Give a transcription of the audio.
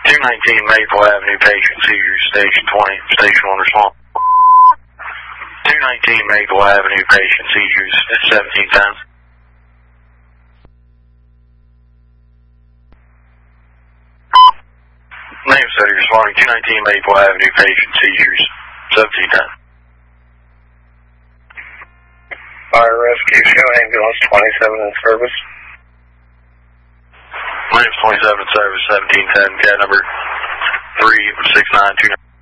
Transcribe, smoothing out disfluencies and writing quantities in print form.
219 Maple Avenue, patient seizure, station 20, station 1 response. 219 Maple Avenue, patient seizures, 17 times. Name study responding, 219 Maple Avenue, patient seizures, 17 times. Fire rescue, show ambulance 27 in service. Name's 27 in service, 1710, cat number 36929.